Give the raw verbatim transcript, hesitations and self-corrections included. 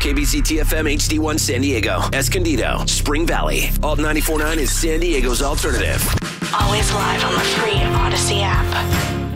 K B C T F M H D one San Diego, Escondido, Spring Valley. Alt ninety-four point nine is San Diego's alternative. Always live on the free Odyssey app.